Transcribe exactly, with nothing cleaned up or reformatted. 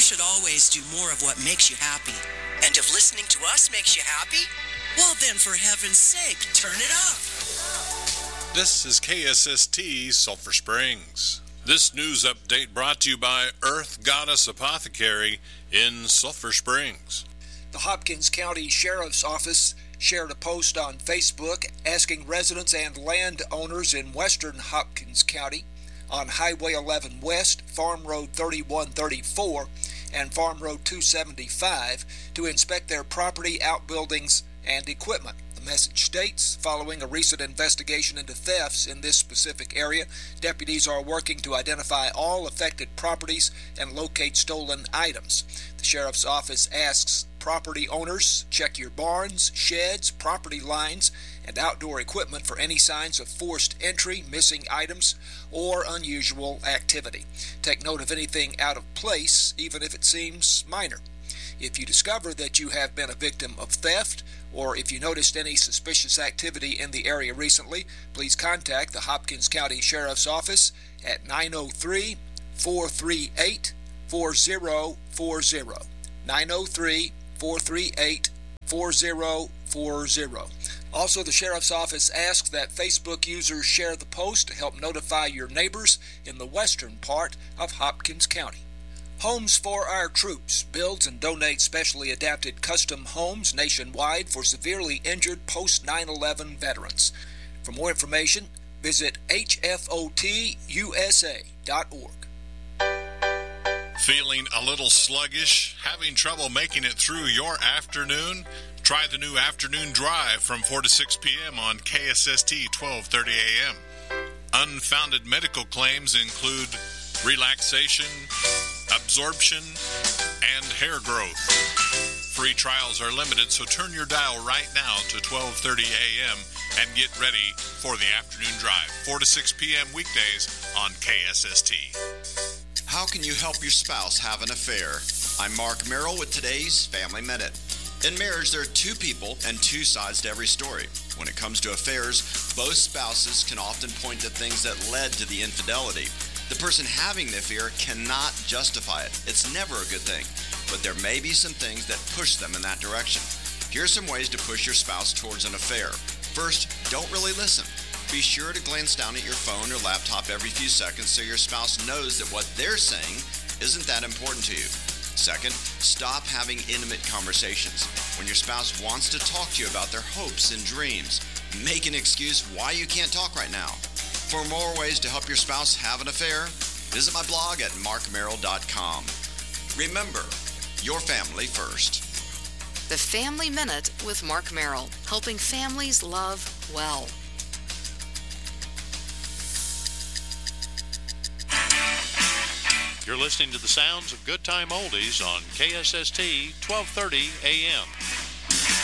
should always do more of what makes you happy. And if listening to us makes you happy, well then, for heaven's sake, turn it up. This is K S S T Sulphur Springs. This news update brought to you by Earth Goddess Apothecary in Sulphur Springs. The Hopkins County Sheriff's Office shared a post on Facebook asking residents and landowners in western Hopkins County on Highway eleven West, Farm Road thirty-one thirty-four, and Farm Road two seventy-five to inspect their property, outbuildings, and equipment. The message states, following a recent investigation into thefts in this specific area, deputies are working to identify all affected properties and locate stolen items. The Sheriff's Office asks property owners, check your barns, sheds, property lines, and outdoor equipment for any signs of forced entry, missing items, or unusual activity. Take note of anything out of place, even if it seems minor. If you discover that you have been a victim of theft, or if you noticed any suspicious activity in the area recently, please contact the Hopkins County Sheriff's Office at nine oh three, four three eight, four oh four oh. nine oh three, four three eight, four oh four oh. Also, the Sheriff's Office asks that Facebook users share the post to help notify your neighbors in the western part of Hopkins County. Homes for Our Troops builds and donates specially adapted custom homes nationwide for severely injured post nine eleven veterans. For more information, visit H F O T U S A dot org. Feeling a little sluggish? Having trouble making it through your afternoon? Try the new afternoon drive from four to six p.m. on K S S T twelve thirty a.m. Unfounded medical claims include relaxation, absorption, and hair growth. Free trials are limited, so turn your dial right now to twelve thirty a.m. and get ready for the afternoon drive, four to six p.m. weekdays on K S S T. How can you help your spouse have an affair? I'm Mark Merrill with today's Family Minute. In marriage, there are two people and two sides to every story. When it comes to affairs, both spouses can often point to things that led to the infidelity. The person having the affair cannot justify it. It's never a good thing, but there may be some things that push them in that direction. Here are some ways to push your spouse towards an affair. First, don't really listen. Be sure to glance down at your phone or laptop every few seconds so your spouse knows that what they're saying isn't that important to you. Second, stop having intimate conversations. When your spouse wants to talk to you about their hopes and dreams, make an excuse why you can't talk right now. For more ways to help your spouse have an affair, visit my blog at mark merrill dot com. Remember, your family first. The Family Minute with Mark Merrill, helping families love well. You're listening to the sounds of Good Time Oldies on K S S T twelve thirty a.m.